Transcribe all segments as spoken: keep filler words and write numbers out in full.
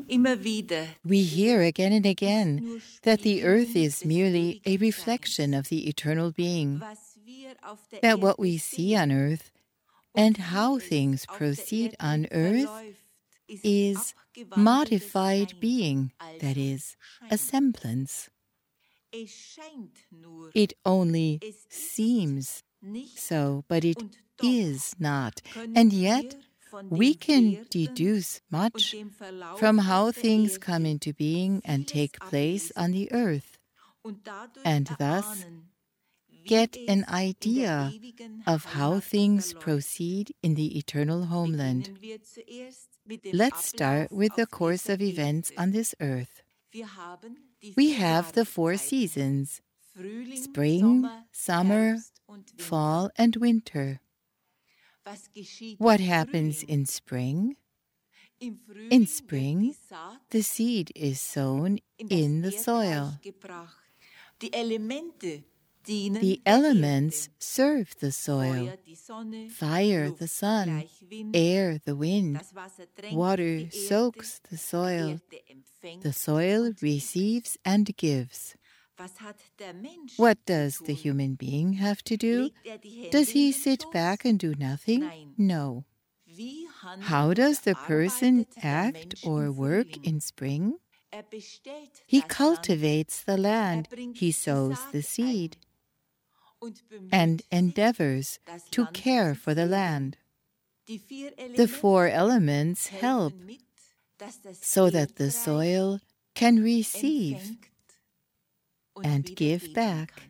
We hear again and again that the earth is merely a reflection of the eternal being, that what we see on earth and how things proceed on earth is modified being, that is, a semblance. It only seems so, but it is not. And yet, we can deduce much from how things come into being and take place on the earth, and thus get an idea of how things proceed in the eternal homeland. Let's start with the course of events on this earth. We have the four seasons: spring, summer, fall, and winter. What happens in spring? In spring, the seed is sown in the soil. The elements serve the soil: fire, the sun; air, the wind; water soaks the soil; the soil receives and gives. What does the human being have to do? Does he sit back and do nothing? No. How does the person act or work in spring? He cultivates the land, he sows the seed, and endeavors to care for the land. The four elements help so that the soil can receive and give back.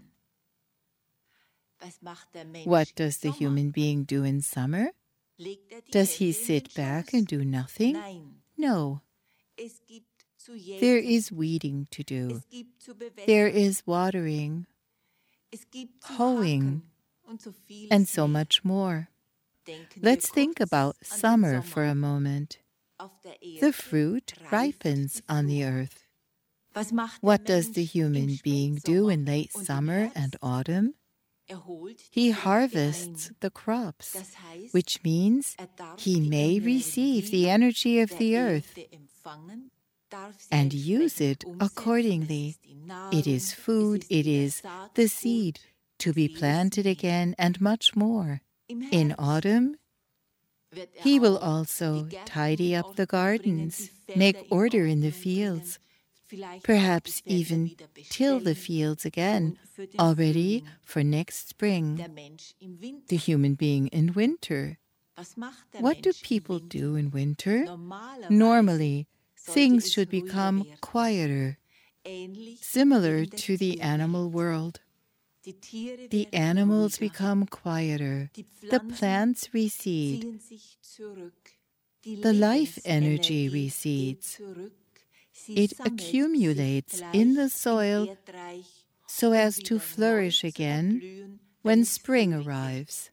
What does the human being do in summer? Does he sit back and do nothing? No. There is weeding to do. There is watering, hoeing, and so much more. Let's think about summer for a moment. The fruit ripens on the earth. What does the human being do in late summer and autumn? He harvests the crops, which means he may receive the energy of the earth and use it accordingly. It is food, it is the seed to be planted again, and much more. In autumn, he will also tidy up the gardens, make order in the fields, perhaps even till the fields again, already for next spring. The human being in winter. What do people do in winter? Normally, things should become quieter, similar to the animal world. The animals become quieter, the plants recede, the life energy recedes. It accumulates in the soil so as to flourish again when spring arrives.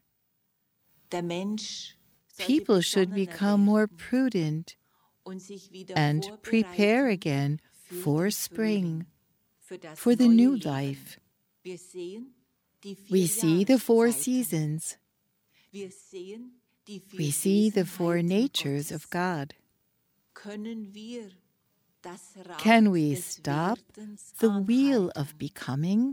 People should become more prudent and prepare again for spring, for the new life. We see the four seasons. We see the four natures of God. Can we stop the wheel of becoming?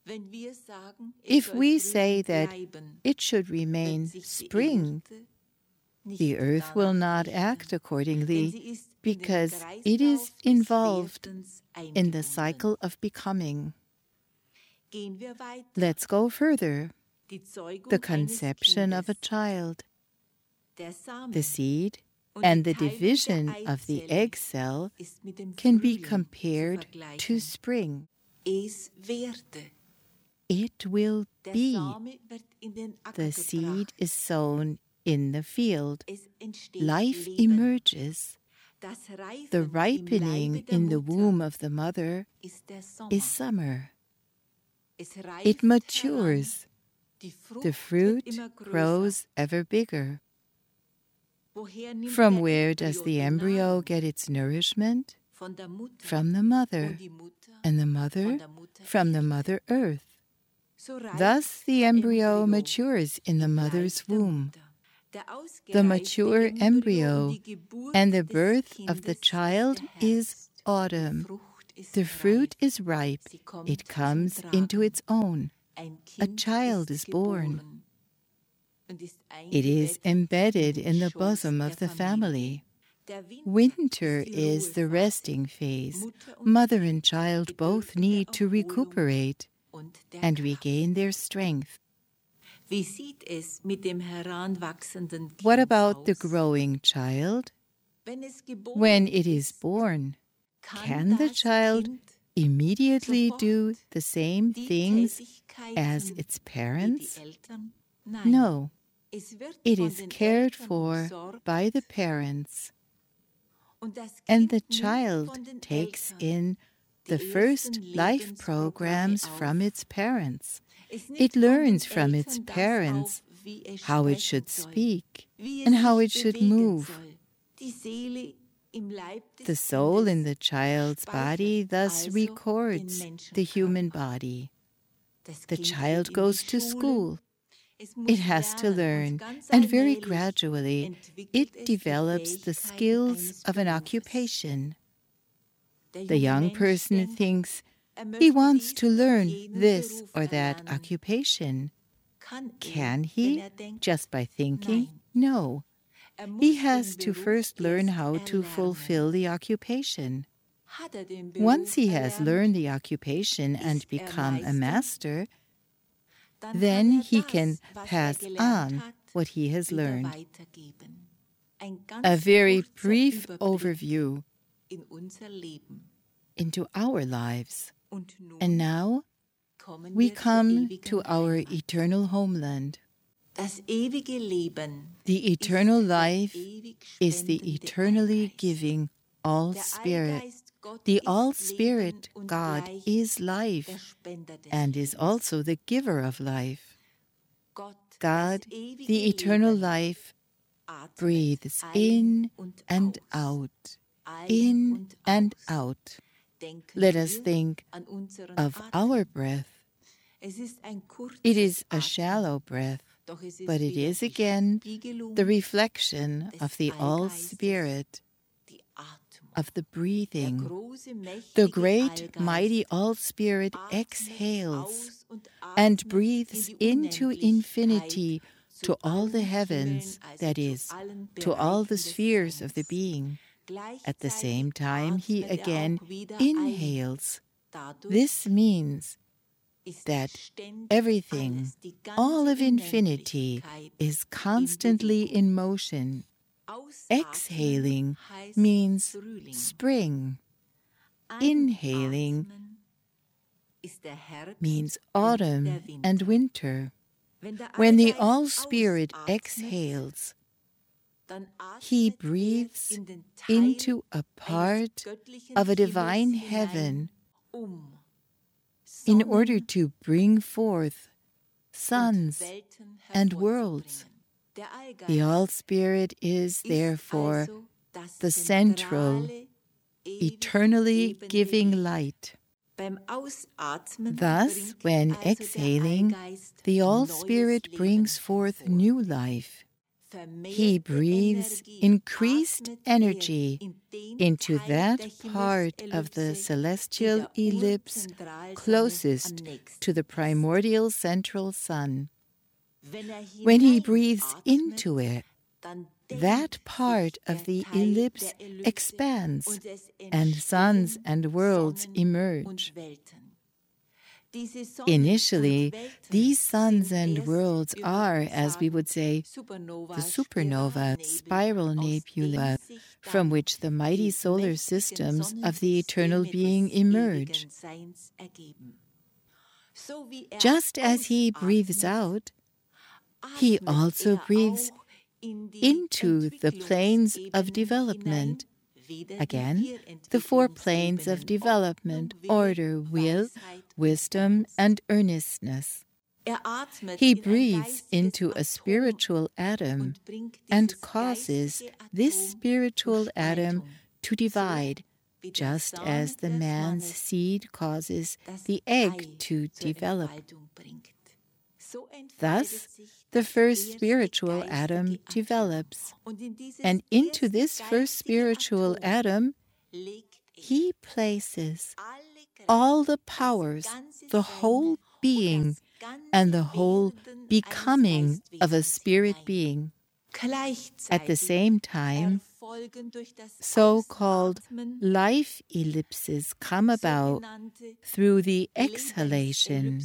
If we say that it should remain spring, the earth will not act accordingly because it is involved in the cycle of becoming. Let's go further. The conception of a child, the seed, and the division of the egg cell can be compared to spring. It will be. The seed is sown in the field. Life emerges. The ripening in the womb of the mother is summer. It matures. The fruit grows ever bigger. From where does the embryo get its nourishment? From the mother, and the mother from the Mother Earth. Thus the embryo matures in the mother's womb. The mature embryo and the birth of the child is autumn. The fruit is ripe. It comes into its own. A child is born. It is embedded in the bosom of the family. Winter is the resting phase. Mother and child both need to recuperate and regain their strength. What about the growing child? When it is born, can the child immediately do the same things as its parents? No. It is cared for by the parents, and the child takes in the first life programs from its parents. It learns from its parents how it should speak and how it should move. The soul in the child's body thus records the human body. The child goes to school. It has to learn, and very gradually it develops the skills of an occupation. The young person thinks he wants to learn this or that occupation. Can he, just by thinking? No. He has to first learn how to fulfill the occupation. Once he has learned the occupation and become a master, then he can pass on what he has learned. A very brief overview into our lives. And now we come to our eternal homeland. The eternal life is the eternally giving All-Spirit. The All-Spirit God is life and is also the giver of life. God, the eternal life, breathes in and out, in and out. Let us think of our breath. It is a shallow breath, but it is again the reflection of the All-Spirit, of the breathing. The great, mighty All-Spirit exhales and breathes into infinity to all the heavens, that is, to all the spheres of the being. At the same time, he again inhales. This means that everything, all of infinity, is constantly in motion. Exhaling means spring. Inhaling means autumn and winter. When the All-Spirit exhales, he breathes into a part of a divine heaven in order to bring forth suns and worlds. The All-Spirit is therefore the central, eternally giving light. Thus, when exhaling, the All-Spirit brings forth new life. He breathes increased energy into that part of the celestial ellipse closest to the primordial central sun. When he breathes into it, that part of the ellipse expands, and suns and worlds emerge. Initially, these suns and worlds are, as we would say, the supernova spiral nebula from which the mighty solar systems of the eternal being emerge. Just as he breathes out, he also breathes into the planes of development. Again, the four planes of development: order, will, wisdom, and earnestness. He breathes into a spiritual atom and causes this spiritual atom to divide, just as the man's seed causes the egg to develop. Thus, the first spiritual Adam develops, and into this first spiritual Adam, he places all the powers, the whole being, and the whole becoming of a spirit being. At the same time, so-called life ellipses come about through the exhalation,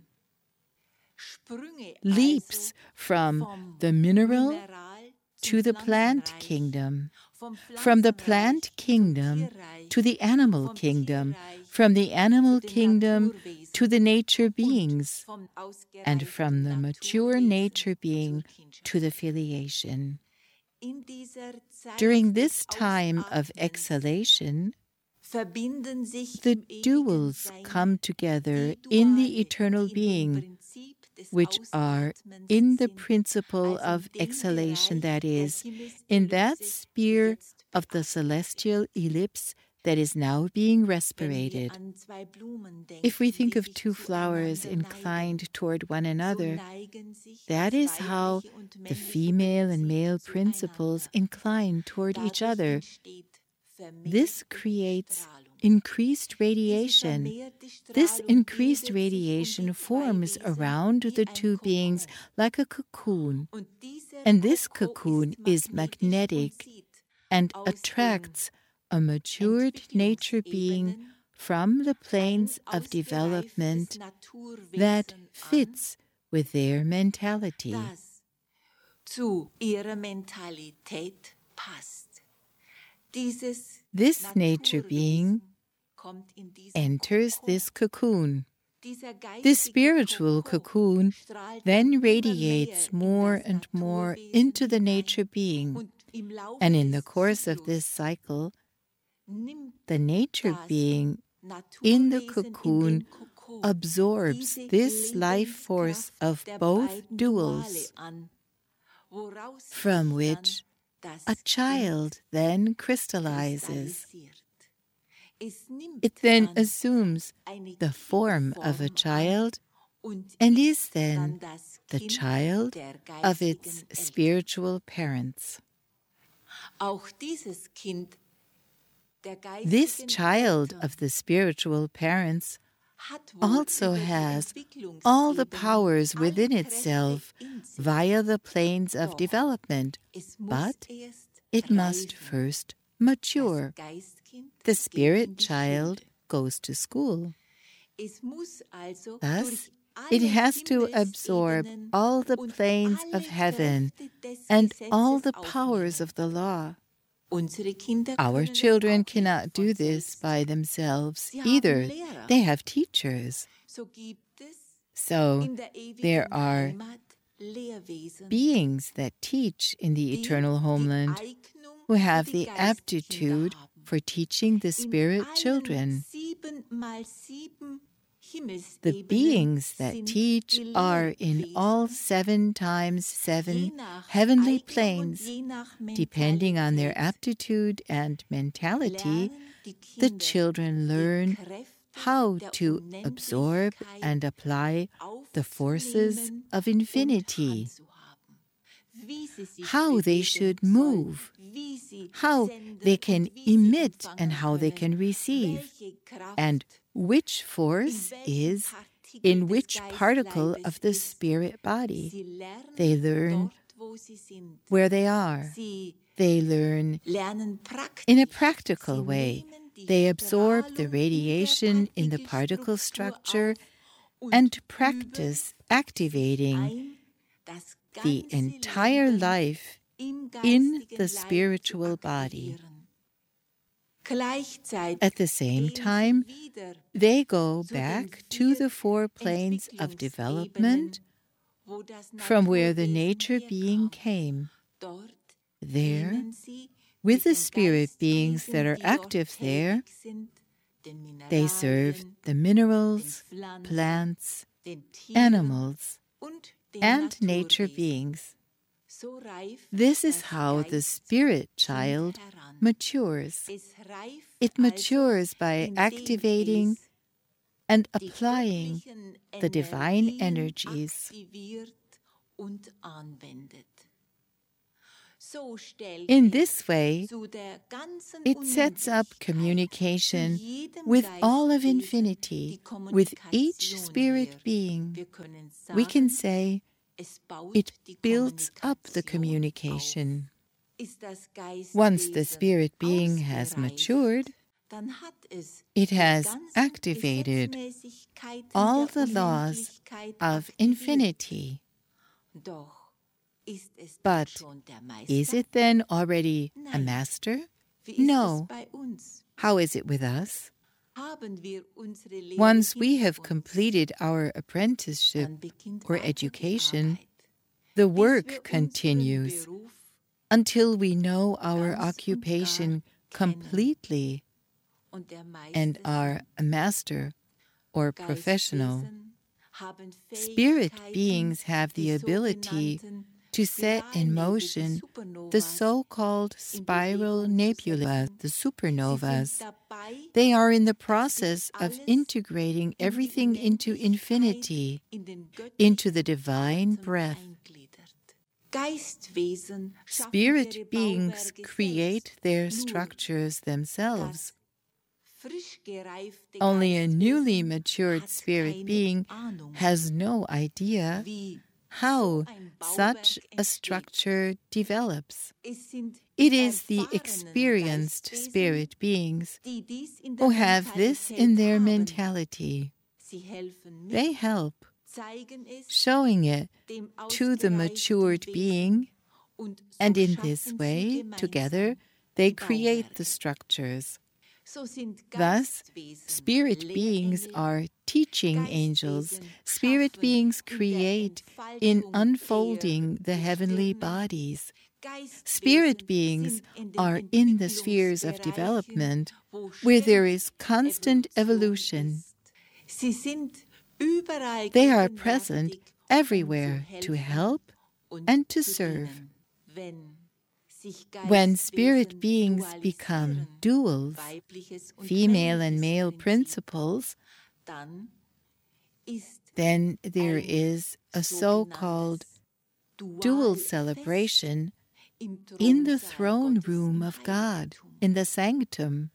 leaps from the mineral to the plant kingdom, from the plant kingdom to the animal kingdom, from the animal kingdom to the nature beings, and from the mature nature being to the filiation. During this time of exhalation, the duals come together in the eternal being, which are in the principle of exhalation, that is, in that sphere of the celestial ellipse that is now being respirated. If we think of two flowers inclined toward one another, that is how the female and male principles incline toward each other. This creates increased radiation. This increased radiation forms around the two beings like a cocoon, and this cocoon is magnetic and attracts a matured nature being from the planes of development that fits with their mentality. This nature being enters this cocoon. This spiritual cocoon then radiates more and more into the nature being, and in the course of this cycle, the nature being in the cocoon absorbs this life force of both duals, from which a child then crystallizes. It then assumes the form of a child and is then the child of its spiritual parents. This child of the spiritual parents also has all the powers within itself via the planes of development, but it must first mature. The spirit child goes to school. Thus, it has to absorb all the planes of heaven and all the powers of the law. Our children cannot do this by themselves either. They have teachers. So there are beings that teach in the eternal homeland who have the aptitude for teaching the spirit children. The beings that teach are in all seven times seven heavenly planes. Depending on their aptitude and mentality, the children learn how to absorb and apply the forces of infinity, how they should move, how they can emit and how they can receive, and which force is in which particle of the spirit body. They learn where they are. They learn in a practical way. They absorb the radiation in the particle structure and practice activating the entire life in the spiritual body. At the same time, they go back to the four planes of development from where the nature being came. There, with the spirit beings that are active there, they serve the minerals, plants, animals, and nature beings. This is how the spirit child matures. It matures by activating and applying the divine energies. In this way, it sets up communication with all of infinity, with each spirit being. We can say it builds up the communication. Once the spirit being has matured, it has activated all the laws of infinity. But is it then already a master? No. How is it with us? Once we have completed our apprenticeship or education, the work continues until we know our occupation completely and are a master or professional. Spirit beings have the ability to set in motion the so-called spiral nebulae, the supernovas. They are in the process of integrating everything into infinity, into the divine breath. Spirit beings create their structures themselves. Only a newly matured spirit being has no idea how such a structure develops. It is the experienced spirit beings who have this in their mentality. They help, showing it to the matured being, and in this way, together, they create the structures. Thus, spirit beings are teaching angels. Spirit beings create in unfolding the heavenly bodies. Spirit beings are in the spheres of development where there is constant evolution. They are present everywhere to help and to serve. When spirit beings become duals, female and male principles, then there is a so-called dual celebration in the throne room of God, in the sanctum.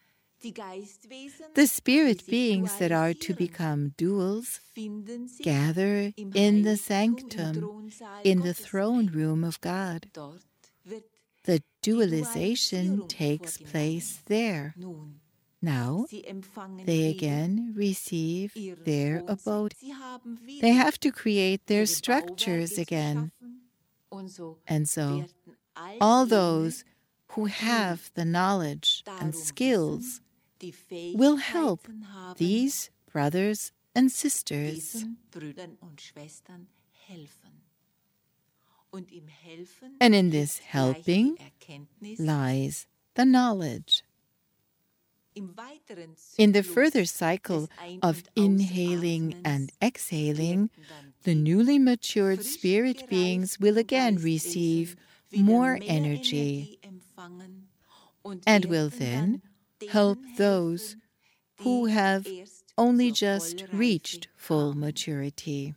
The spirit beings that are to become duals gather in the sanctum, in the throne room of God. The dualization takes place there. Now, they again receive their abode. They have to create their structures again. And so, all those who have the knowledge and skills will help these brothers and sisters. And in this helping lies the knowledge. In the further cycle of inhaling and exhaling, the newly matured spirit beings will again receive more energy and will then help those who have only just reached full maturity.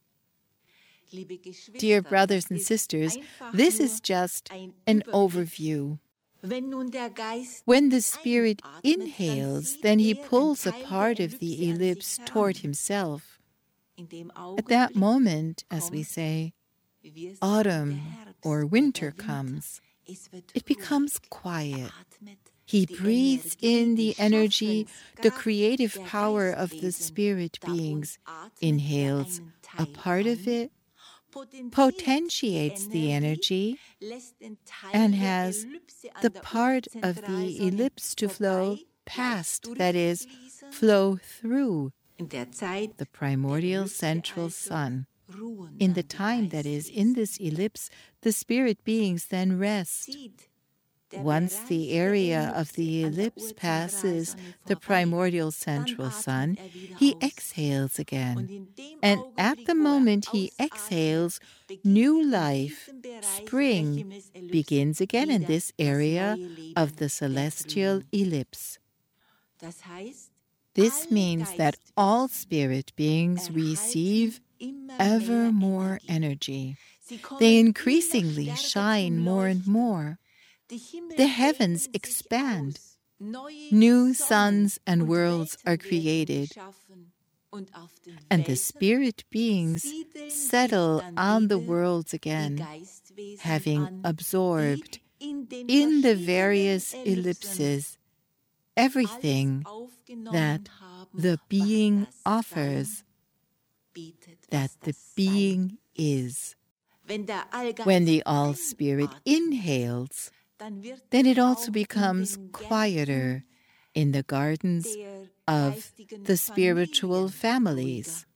Dear brothers and sisters, this is just an overview. When the spirit inhales, then he pulls a part of the ellipse toward himself. At that moment, as we say, autumn or winter comes. It becomes quiet. He breathes in the energy, the creative power of the spirit beings, inhales a part of it, potentiates the energy, and has the part of the ellipse to flow past, that is, flow through the primordial central sun. In the time that is in this ellipse, the spirit beings then rest. Once the area of the ellipse passes the primordial central sun, he exhales again. And at the moment he exhales, new life, spring, begins again in this area of the celestial ellipse. This means that all spirit beings receive ever more energy. They increasingly shine more and more. The heavens expand. New suns and worlds are created. And the spirit beings settle on the worlds again, having absorbed in the various ellipses everything that the being offers, that the being is. When the All-Spirit inhales, then it also becomes quieter in the gardens of the spiritual families.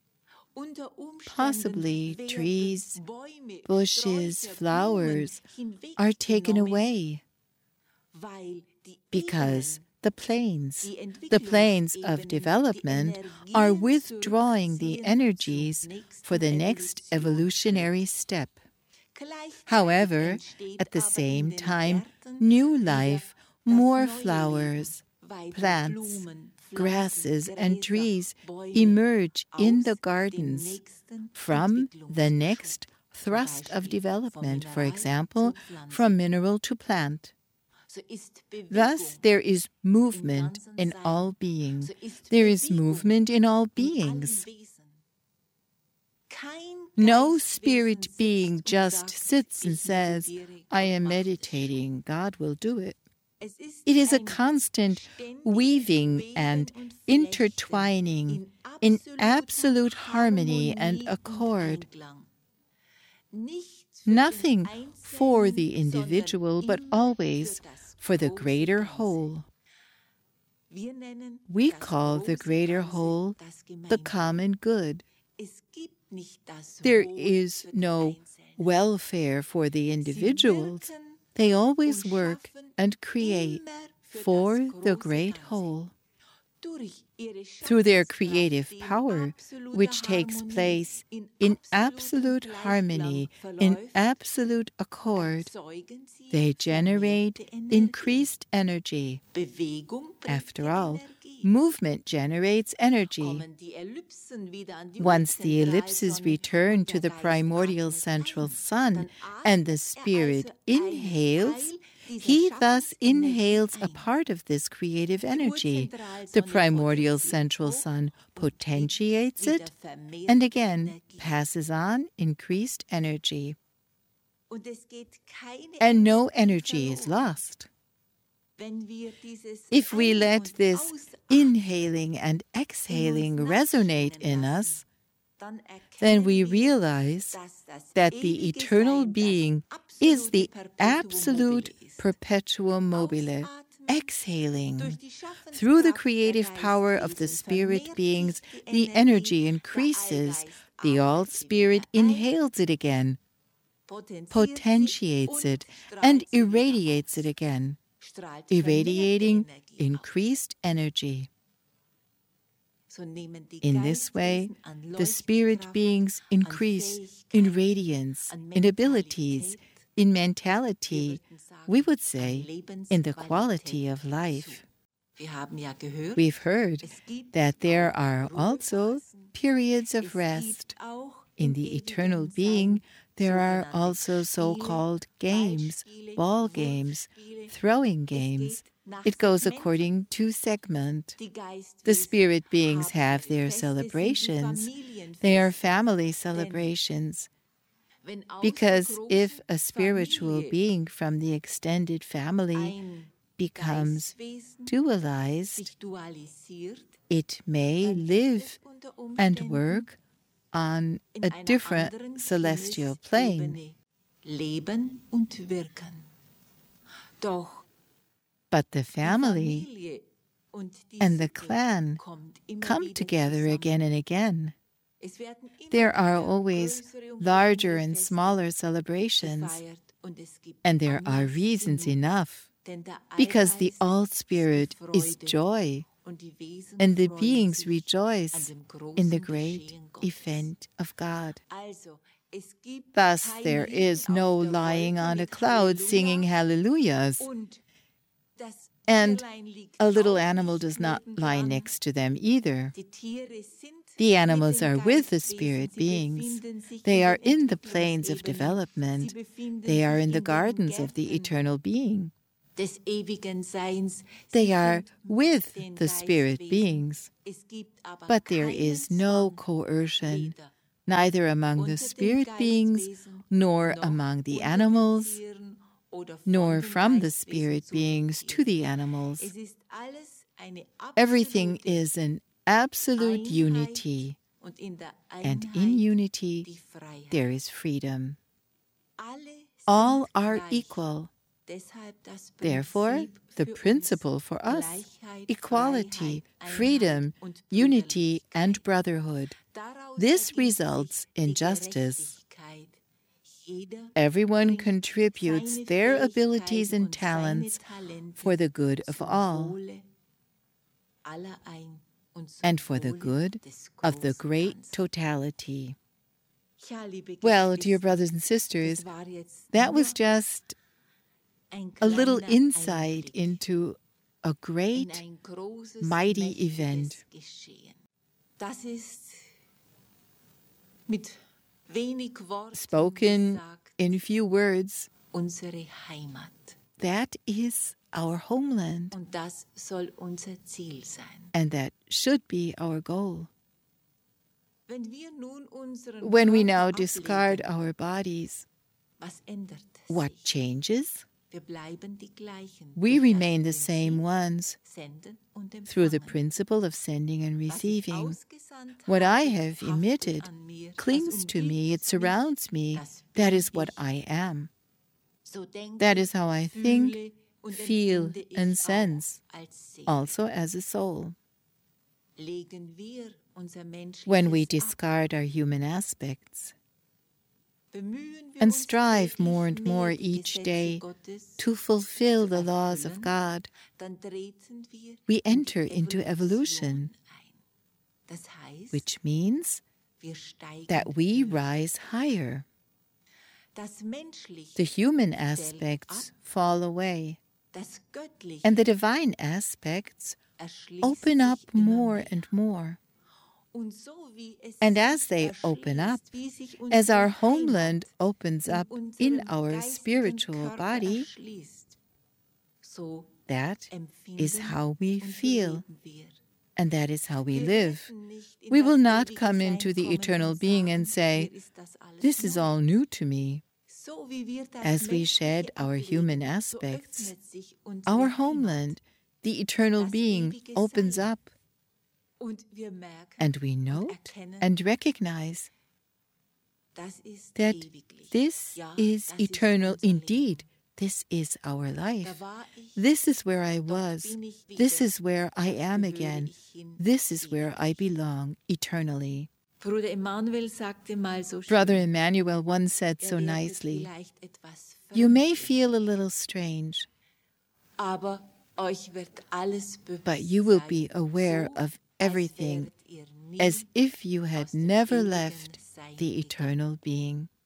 Possibly trees, bushes, flowers are taken away because the planes, the planes of development are withdrawing the energies for the next evolutionary step. However, at the same time, new life, more flowers, plants, grasses, and trees emerge in the gardens from the next thrust of development, for example, from mineral to plant. Thus, there is movement in all beings. There is movement in all beings. No spirit being just sits and says, I am meditating, God will do it. It is a constant weaving and intertwining in absolute harmony and accord. Nothing for the individual, but always for the greater whole. We call the greater whole the common good. There is no welfare for the individuals. They always work and create for the great whole. Through their creative power, which takes place in absolute harmony, in absolute accord, they generate increased energy. After all, movement generates energy. Once the ellipses return to the primordial central sun and the spirit inhales, he thus inhales a part of this creative energy. The primordial central sun potentiates it and again passes on increased energy. And no energy is lost. If we let this inhaling and exhaling resonate in us, then we realize that the eternal being is the absolute perpetuum mobile, exhaling. Through the creative power of the spirit beings, the energy increases. The all-spirit inhales it again, potentiates it, and irradiates it again, irradiating increased energy. In this way, the spirit beings increase in radiance, in abilities, in mentality, we would say, in the quality of life. We've heard that there are also periods of rest. In the eternal being, there are also so-called games, ball games, throwing games. It goes according to segment. The spirit beings have their celebrations. They are family celebrations. Because if a spiritual being from the extended family becomes dualized, it may live and work on a different celestial plane. But the family and the clan come together again and again. There are always larger and smaller celebrations, and there are reasons enough, because the All-Spirit is joy, and the beings rejoice in the great event of God. Thus, there is no lying on a cloud singing hallelujahs. And a little animal does not lie next to them either. The animals are with the spirit beings. They are in the planes of development. They are in the gardens of the eternal being. They are with the spirit beings. But there is no coercion, neither among the spirit beings, nor among the animals, nor from the spirit beings to the animals. Everything is an absolute unity, and in unity there is freedom. All are equal. Therefore, the principle for us, equality, freedom, unity, and brotherhood. This results in justice. Everyone contributes their abilities and talents for the good of all, and for the good of the great totality. Well, dear brothers and sisters, that was just a little insight into a great, mighty event. Spoken in few words, that is our homeland, and that should be our goal. When we now discard our bodies, what changes? We remain the same ones through the principle of sending and receiving. What I have emitted clings to me, it surrounds me. That is what I am. That is how I think, feel, and sense, also as a soul. When we discard our human aspects and strive more and more each day to fulfill the laws of God, we enter into evolution, which means that we rise higher. The human aspects fall away, and the divine aspects open up more and more. And as they open up, as our homeland opens up in our spiritual body, that is how we feel, and that is how we live. We will not come into the eternal being and say, "This is all new to me." As we shed our human aspects, our homeland, the eternal being, opens up, and we note and recognize that this is eternal indeed. This is our life. This is where I was. This is where I am again. This is where I belong eternally. Brother Emmanuel once said so nicely, "You may feel a little strange, but you will be aware of everything as if you had never left the eternal being."